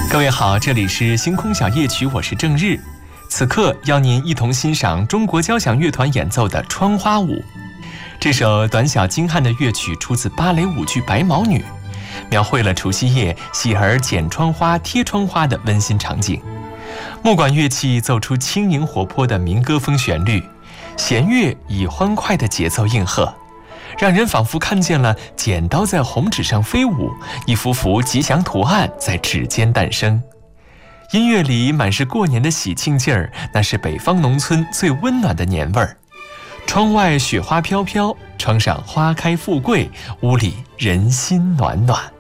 各位好，这里是星空小夜曲，我是郑日。此刻邀您一同欣赏中国交响乐团演奏的《窗花舞》。这首短小精悍的乐曲出自芭蕾舞剧《白毛女》，描绘了除夕夜喜儿剪窗花、贴窗花的温馨场景。木管乐器奏出轻盈活泼的民歌风旋律，弦乐以欢快的节奏应和，让人仿佛看见了剪刀在红纸上飞舞，一幅幅吉祥图案在指尖诞生。音乐里满是过年的喜庆劲儿，那是北方农村最温暖的年味儿。窗外雪花飘飘，窗上花开富贵，屋里人心暖暖。